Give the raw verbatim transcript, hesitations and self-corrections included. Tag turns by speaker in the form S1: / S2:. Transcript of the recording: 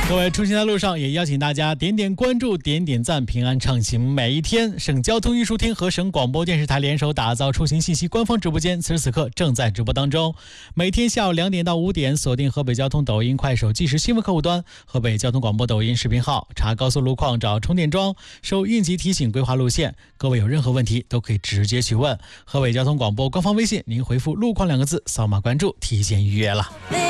S1: 各位出行的路上，也邀请大家点点关注，点点赞，平安畅行每一天。省交通运输厅和省广播电视台联手打造出行信息官方直播间，此时此刻正在直播当中。每天下午两点到五点，锁定河北交通抖音、快手即时新闻客户端，河北交通广播抖音视频号，查高速路况找充电桩，收应急提醒规划路线。各位有任何问题都可以直接去问。河北交通广播官方微信，您回复路况两个字，扫码关注，提前预约了。